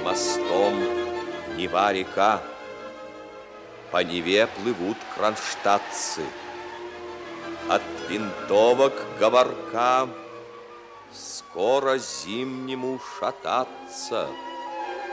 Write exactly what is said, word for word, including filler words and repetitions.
мостом Нева-река. По Неве плывут кронштадтцы. От винтовок говорка скоро зимнему шататься.